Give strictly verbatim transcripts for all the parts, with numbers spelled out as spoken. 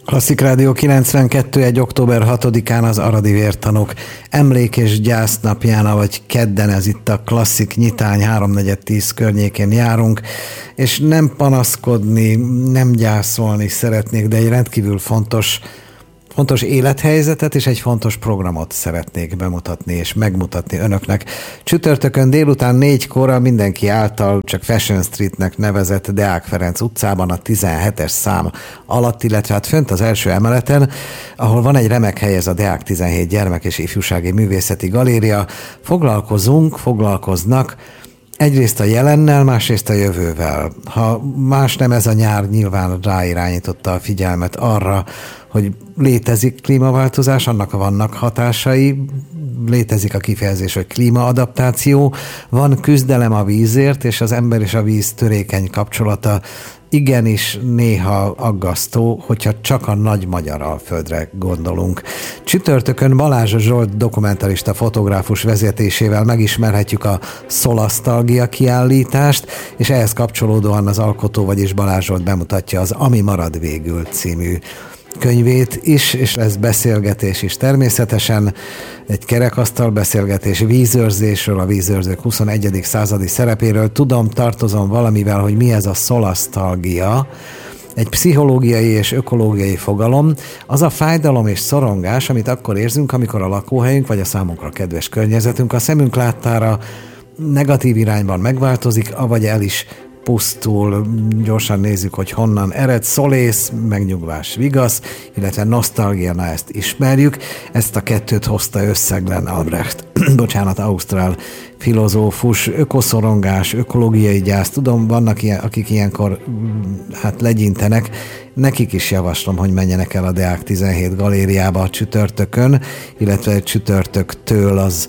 Klasszik Rádió kilencvenkettő egy október hatodikán az aradi vértanúk emlék- és gyásznapján, vagy kedden, ez itt a Klasszik nyitány háromnegyed tíz környékén járunk, és nem panaszkodni, nem gyászolni szeretnék, de egy rendkívül fontos Fontos élethelyzetet és egy fontos programot szeretnék bemutatni és megmutatni önöknek. Csütörtökön délután négykor mindenki által csak Fashion Streetnek nevezett Deák Ferenc utcában a tizenhetes szám alatt, illetve hát fönt az első emeleten, ahol van egy remek hely, ez a Deák tizenhét gyermek és ifjúsági művészeti galéria. Foglalkozunk, foglalkoznak egyrészt a jelennel, másrészt a jövővel. Ha más nem, ez a nyár nyilván ráirányította a figyelmet arra, hogy létezik klímaváltozás, annak vannak hatásai, létezik a kifejezés, hogy klímaadaptáció, van küzdelem a vízért, és az ember és a víz törékeny kapcsolata igenis néha aggasztó, hogyha csak a nagy magyar Alföldre gondolunk. Csütörtökön Balázs Zsolt dokumentarista fotográfus vezetésével megismerhetjük a Szolasztalgia kiállítást, és ehhez kapcsolódóan az alkotó, vagyis Balázs Zsolt bemutatja az Ami marad végül című könyvét is, és lesz beszélgetés is természetesen, egy kerekasztal beszélgetés vízőrzésről, a vízőrzők huszonegyedik századi szerepéről. Tudom, tartozom valamivel, hogy mi ez a szolasztalgia, egy pszichológiai és ökológiai fogalom, az a fájdalom és szorongás, amit akkor érzünk, amikor a lakóhelyünk vagy a számunkra kedves környezetünk a szemünk láttára negatív irányban megváltozik, avagy el is pusztul. Gyorsan nézzük, hogy honnan ered. Szolész, megnyugvás, vigasz, illetve nosztalgia, na ezt ismerjük. Ezt a kettőt hozta össze Glenn Albrecht, bocsánat, ausztrál filozófus, ökoszorongás, ökológiai gyász. Tudom, vannak ilyen, akik ilyenkor hát legyintenek, nekik is javaslom, hogy menjenek el a Deák tizenhét galériába a csütörtökön, illetve csütörtöktől az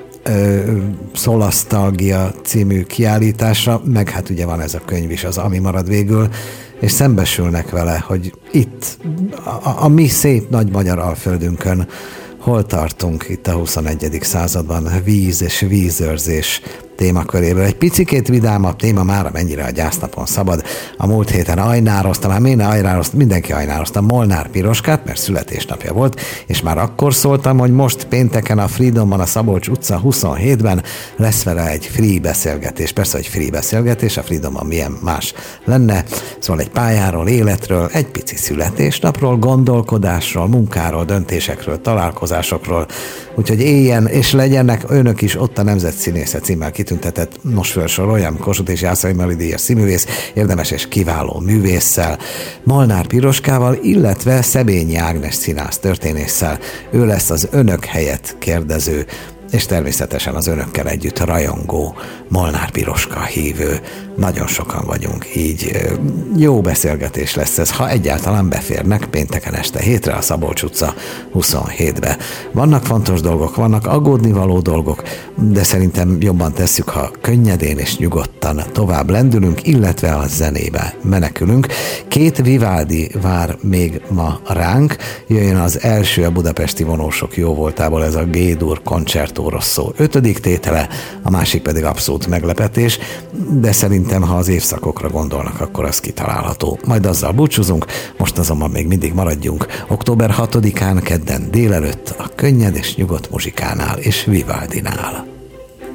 Szolasztalgia című kiállításra, meg hát ugye van ez a könyv is, az Ami marad végül, és szembesülnek vele, hogy itt, a, a mi szép nagy magyar Alföldünkön hol tartunk itt a huszonegyedik században víz és vízőrzés témaköréből. Egy picikét vidámabb téma már, mennyire a gyásznapon szabad. A múlt héten ajnároztam, hát miért ne ajnároztam, mindenki ajnároztam Molnár Piroskát, mert születésnapja volt, és már akkor szóltam, hogy most pénteken a Freedomban, a Szabolcs utca huszonhétben lesz vele egy free beszélgetés. Persze, hogy free beszélgetés, a Freedomban milyen más lenne. Szóval egy pályáról, életről, egy pici születésnapról, gondolkodásról, munkáról, döntésekről, találkozásokról. Úgyhogy éljen, és legyenek önök is ott a Nemzetszínésze címmel kitüntetett, most felsoroljam, Kossuth és Jászai Mari díjas színművész, érdemes és kiváló művésszel, Molnár Piroskával, illetve Szebényi Ágnes színász történésszel. Ő lesz az önök helyett kérdező, és természetesen az önökkel együtt rajongó Molnár Piroska hívő. Nagyon sokan vagyunk, így jó beszélgetés lesz ez, ha egyáltalán beférnek pénteken este hétre a Szabolcs utca huszonhétbe. Vannak fontos dolgok, vannak aggódnivaló dolgok, de szerintem jobban tesszük, ha könnyedén és nyugodtan tovább lendülünk, illetve a zenébe menekülünk. Két Vivaldi vár még ma ránk, jöjjön az első a budapesti vonósok jóvoltából, ez a G-dur Concerto Rosso ötödik tétele, a másik pedig abszolút meglepetés, de szerintem, ha az évszakokra gondolnak, akkor az kitalálható. Majd azzal búcsúzunk, most azonban még mindig maradjunk október hatodikán kedden délelőtt a könnyed és nyugodt muzsikánál és Vivaldinál.